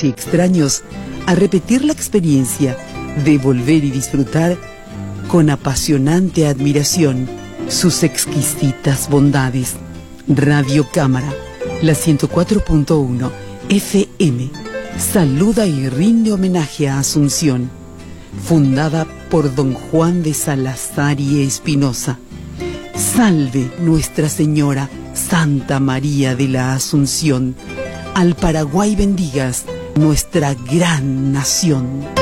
y extraños a repetir la experiencia de volver y disfrutar con apasionante admiración sus exquisitas bondades. Radio Cámara, la 104.1 FM, saluda y rinde homenaje a Asunción, fundada por don Juan de Salazar y Espinosa. Salve Nuestra Señora Santa María de la Asunción. Al Paraguay bendigas, nuestra gran nación.